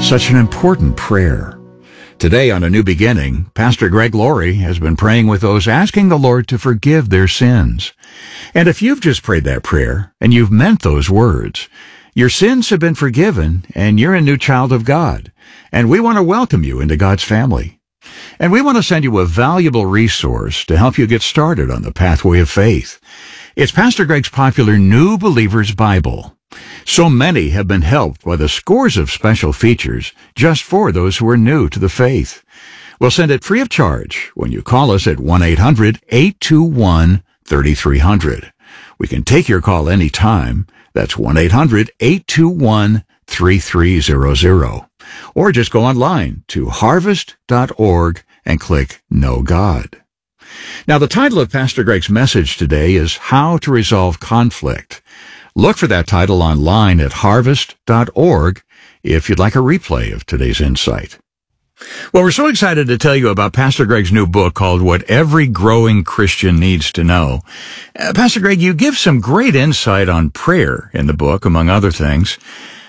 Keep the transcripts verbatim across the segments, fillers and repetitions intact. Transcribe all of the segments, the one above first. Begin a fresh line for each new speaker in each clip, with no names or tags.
Such an important prayer. Today on A New Beginning, Pastor Greg Laurie has been praying with those asking the Lord to forgive their sins. And if you've just prayed that prayer and you've meant those words, your sins have been forgiven and you're a new child of God. And we want to welcome you into God's family. And we want to send you a valuable resource to help you get started on the pathway of faith. It's Pastor Greg's popular New Believer's Bible. So many have been helped by the scores of special features just for those who are new to the faith. We'll send it free of charge when you call us at one eight hundred, eight two one, three three zero zero. We can take your call anytime. That's one eight hundred, eight two one, three three zero zero. Or just go online to harvest dot org and click Know God. Now, the title of Pastor Greg's message today is How to Resolve Conflict. Look for that title online at harvest dot org if you'd like a replay of today's insight. Well, we're so excited to tell you about Pastor Greg's new book called What Every Growing Christian Needs to Know. Uh, Pastor Greg, you give some great insight on prayer in the book, among other things.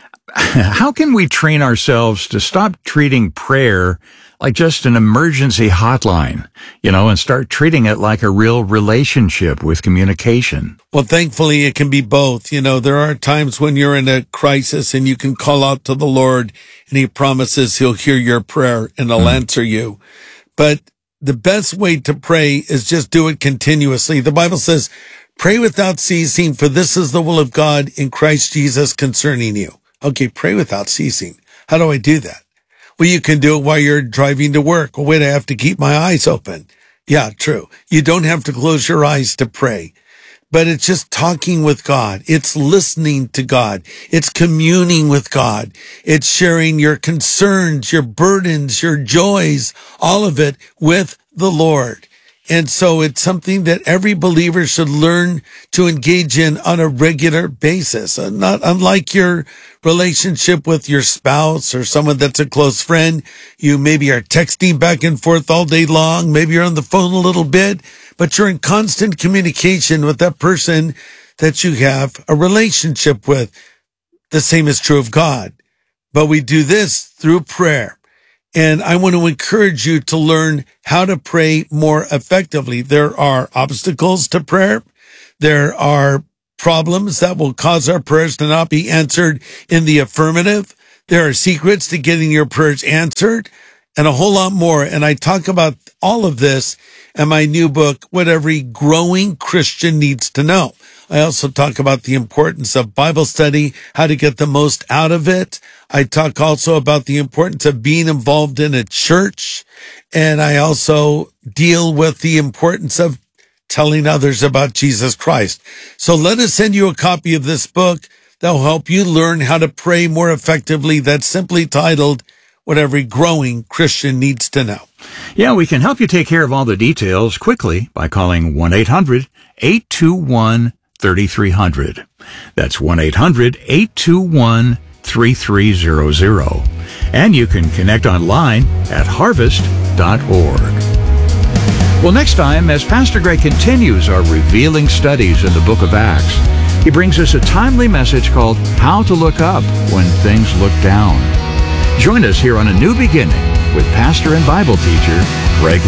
How can we train ourselves to stop treating prayer like just an emergency hotline, you know, and start treating it like a real relationship with communication?
Well, thankfully, it can be both. You know, there are times when you're in a crisis and you can call out to the Lord and he promises he'll hear your prayer and he'll mm. answer you. But the best way to pray is just do it continuously. The Bible says, pray without ceasing, for this is the will of God in Christ Jesus concerning you. Okay, pray without ceasing. How do I do that? Well, you can do it while you're driving to work. Oh, wait, I have to keep my eyes open. Yeah, true. You don't have to close your eyes to pray, but it's just talking with God. It's listening to God. It's communing with God. It's sharing your concerns, your burdens, your joys, all of it with the Lord. And so it's something that every believer should learn to engage in on a regular basis. Uh, not unlike your relationship with your spouse or someone that's a close friend. You maybe are texting back and forth all day long. Maybe you're on the phone a little bit, but you're in constant communication with that person that you have a relationship with. The same is true of God. But we do this through prayer. And I want to encourage you to learn how to pray more effectively. There are obstacles to prayer. There are problems that will cause our prayers to not be answered in the affirmative. There are secrets to getting your prayers answered and a whole lot more. And I talk about all of this in my new book, What Every Growing Christian Needs to Know. I also talk about the importance of Bible study, how to get the most out of it. I talk also about the importance of being involved in a church. And I also deal with the importance of telling others about Jesus Christ. So let us send you a copy of this book that will help you learn how to pray more effectively. That's simply titled, What Every Growing Christian Needs to Know.
Yeah, we can help you take care of all the details quickly by calling one eight hundred, eight two one, three three zero zero. That's one eight hundred, eight two one, three three zero zero. And you can connect online at harvest dot org. Well, next time, as Pastor Greg continues our revealing studies in the book of Acts, he brings us a timely message called How to Look Up When Things Look Down. Join us here on A New Beginning with pastor and Bible teacher Greg